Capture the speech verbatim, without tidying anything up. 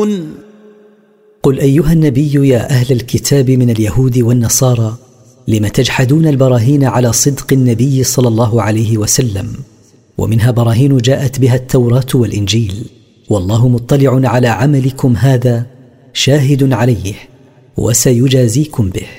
تفعلون؟ قل أيها النبي يا أهل الكتاب من اليهود والنصارى، لم تجحدون البراهين على صدق النبي صلى الله عليه وسلم؟ ومنها براهين جاءت بها التوراة والإنجيل، والله مطلع على عملكم هذا شاهد عليه وسيجازيكم به.